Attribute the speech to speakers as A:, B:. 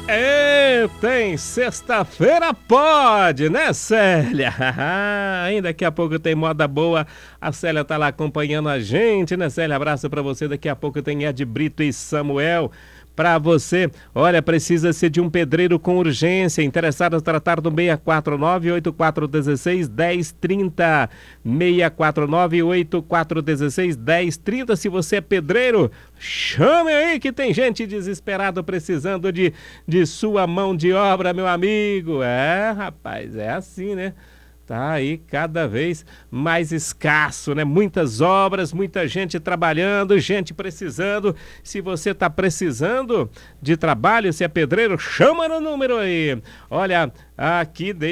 A: Tem sexta-feira pode, né, Célia? Ainda daqui a pouco tem moda boa. A Célia tá lá acompanhando a gente, né, Célia? Abraço pra você. Daqui a pouco tem Ed Brito e Samuel. Pra você, olha, precisa ser de um pedreiro com urgência. Interessado em tratar do 649-8416-1030. 649-8416-1030. Se você é pedreiro, chame aí que tem gente desesperada precisando de sua mão de obra, meu amigo. É, rapaz, é assim, né? Tá aí cada vez mais escasso, né? Muitas obras, muita gente trabalhando, gente precisando. Se você tá precisando de trabalho, se é pedreiro, chama no número aí. Olha, aqui